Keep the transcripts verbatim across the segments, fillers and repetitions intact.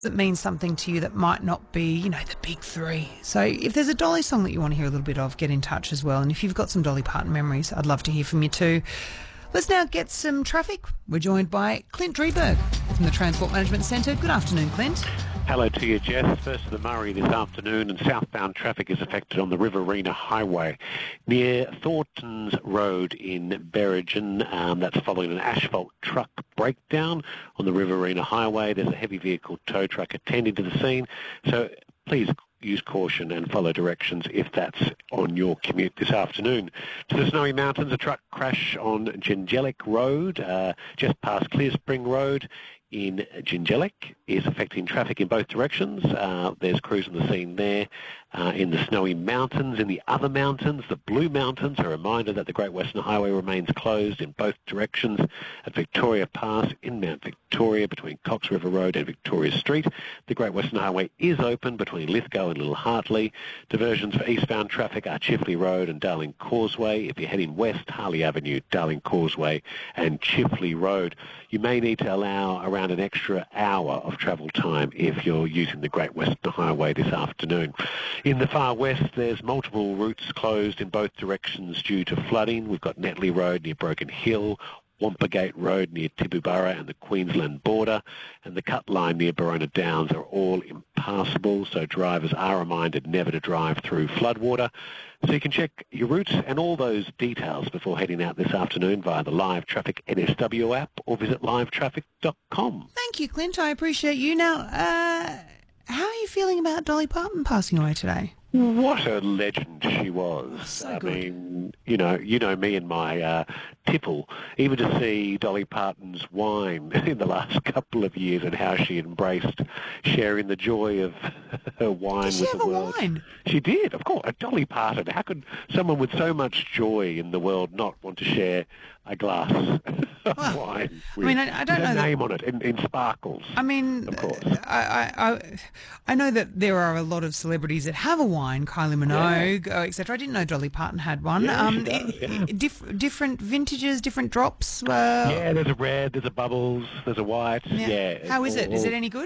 that means something to you that might not be, you know, the big three. So if there's a Dolly song that you want to hear a little bit of, get in touch as well. And if you've got some Dolly Parton memories, I'd love to hear from you too. Let's now get some traffic. We're joined by Clint Drieberg from the Transport Management Centre. Good afternoon, Clint. Hello to you, Jess. First of the Murray this afternoon, and southbound traffic is affected on the Riverina Highway near Thornton's Road in Berrigan. Um, that's following an asphalt truck breakdown on the Riverina Highway. There's a heavy vehicle tow truck attending to the scene, so please use caution and follow directions if that's on your commute this afternoon. To the Snowy Mountains, a truck crash on Gingelic Road, uh, just past Clearspring Road in Gingelic, is affecting traffic in both directions. Uh, there's crews on the scene there. Uh, in the Snowy Mountains, in the other mountains, the Blue Mountains, a reminder that the Great Western Highway remains closed in both directions at Victoria Pass in Mount Victoria between Cox River Road and Victoria Street. The Great Western Highway is open between Lithgow and Little Hartley. Diversions for eastbound traffic are Chifley Road and Darling Causeway. If you're heading west, Harley Avenue, Darling Causeway and Chifley Road. You may need to allow around an extra hour of travel time if you're using the Great Western Highway this afternoon. In the far west, there's multiple routes closed in both directions due to flooding. We've got Netley Road near Broken Hill, Wampagate Road near Tibooburra and the Queensland border, and the cut line near Barona Downs are all impassable, so drivers are reminded never to drive through floodwater. So you can check your routes and all those details before heading out this afternoon via the Live Traffic N S W app or visit live traffic dot com. Thank you, Clint. I appreciate you. Now, uh, how are you feeling about Dolly Parton passing away today? What a legend she was. So I good. mean, you know, you know me and my uh, tipple. Even to see Dolly Parton's wine in the last couple of years and how she embraced sharing the joy of her wine Did she with have the a world. wine? She did, of course. Dolly Parton. How could someone with so much joy in the world not want to share a glass of Well, wine I with, mean, I- I don't with her know that- name on it in, in sparkles? I mean, Of course. I, I, I, I know that there are a lot of celebrities that have a wine, Kylie Minogue, uh, et cetera. I didn't know Dolly Parton had one. Yeah, she does, yeah. diff- different vintages, different drops. Uh, Yeah, there's a red, there's a bubbles, there's a white. Yeah. How is it? all- Is it all- any good?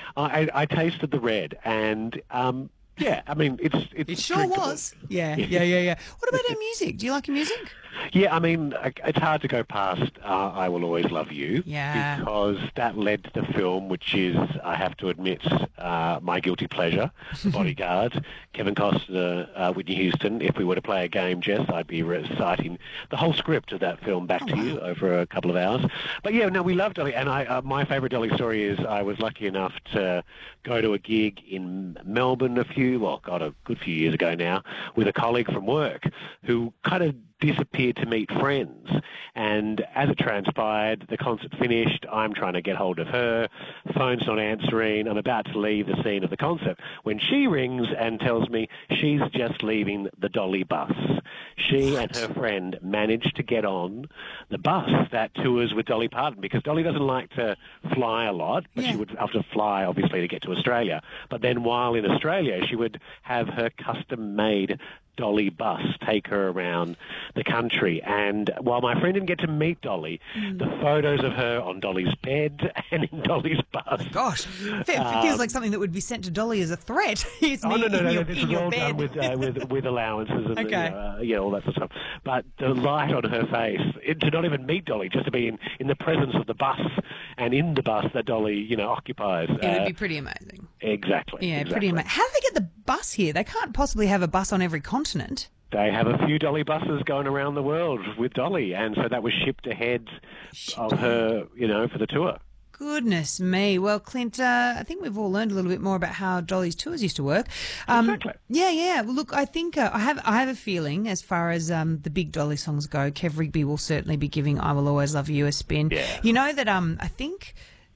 I, I tasted the red, and um, yeah, I mean it's it's It sure drinkable. was. Yeah, yeah, yeah, yeah. What about her music? Do you like her music? Yeah, I mean I- it's hard to go past uh, "I Will Always Love You" Yeah. because that led to the film, which is, I have to admit, uh, my guilty pleasure, Bodyguard. Kevin Costner, uh, Whitney Houston. If we were to play a game, Jess, I'd be reciting the whole script of that film back Oh, to wow. you over a couple of hours. But yeah, no, we love Dolly, and I uh, my favourite Dolly story is I was lucky enough to go to a gig in Melbourne a few, well, God, a good few years ago now, with a colleague from work who kind of disappeared to meet friends. And as it transpired, the concert finished. I'm trying to get hold of her. Phone's not answering. I'm about to leave the scene of the concert when she rings and tells me she's just leaving the Dolly bus. She and her friend managed to get on the bus that tours with Dolly Parton, because Dolly doesn't like to fly a lot, but Yeah. she would have to fly, obviously, to get to Australia. But then while in Australia, she would have her custom-made Dolly bus take her around the country. And while my friend didn't get to meet Dolly, Mm. the photos of her on Dolly's bed and in Dolly's bus. Gosh, it fe- Um, feels like something that would be sent to Dolly as a threat. It's Oh, me no, no, in no, your, no, this in is your all bed. done with, uh, with, with allowances and Okay. you know, uh, yeah, all that sort of stuff. But the light on her face, it, to not even meet Dolly, just to be in, in the presence of the bus and in the bus that Dolly, you know, occupies. It uh, would be pretty amazing. Exactly. Yeah, exactly. pretty amazing. How do they get the bus here? They can't possibly have a bus on every continent. They have a few Dolly buses going around the world with Dolly, and so that was shipped ahead of her, you know, for the tour. Goodness me. Well, Clint, uh, I think we've all learned a little bit more about how Dolly's tours used to work. Um, Exactly. Yeah, yeah. Well, look, I think uh, I have I have a feeling as far as um, the big Dolly songs go, Kev Rigby will certainly be giving "I Will Always Love You" a spin. Yeah. You know that um, I think.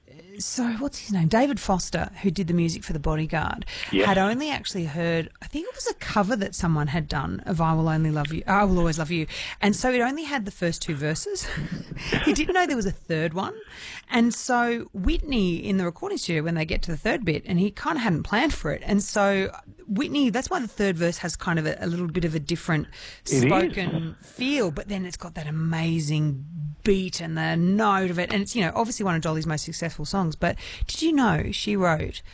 So what's his name? David Foster, who did the music for The Bodyguard, Yes. had only actually heard, I think it was a cover that someone had done of I Will Only Love You, I Will Always Love You. And so it only had the first two verses. He didn't know there was a third one. And so Whitney in the recording studio, when they get to the third bit, and he kind of hadn't planned for it. And so Whitney, that's why the third verse has kind of a, a little bit of a different It is. spoken feel, but then it's got that amazing beat and the note of it. And it's, you know, obviously one of Dolly's most successful songs. But did you know she wrote